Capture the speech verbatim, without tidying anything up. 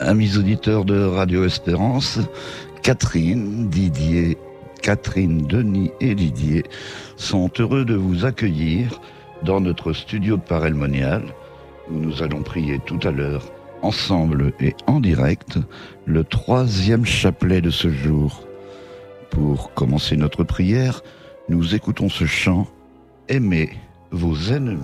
Amis auditeurs de Radio Espérance, Catherine, Didier, Catherine, Denis et Didier sont heureux de vous accueillir dans notre studio de Parelmonial, où nous allons prier tout à l'heure, ensemble et en direct, le troisième chapelet de ce jour. Pour commencer notre prière, nous écoutons ce chant « Aimez vos ennemis ».